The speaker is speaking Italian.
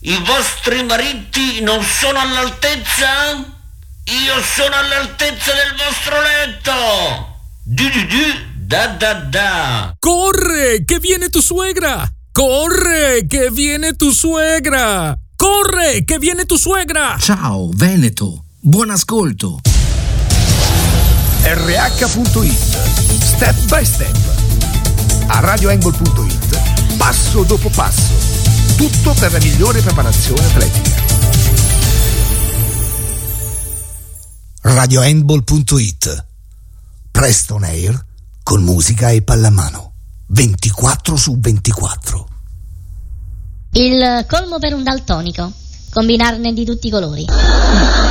I vostri mariti non sono all'altezza? Io sono all'altezza del vostro letto! Da. Corre, che viene tu suegra! Corre, che viene tu suegra! Corre, che viene tu suegra! Ciao, Veneto. Buon ascolto. RH.it. Step by step. A radioangle.it. Passo dopo passo. Tutto per la migliore preparazione atletica. radiohandball.it. Preston Air con musica e pallamano 24/24. Il colmo per un daltonico: combinarne di tutti i colori.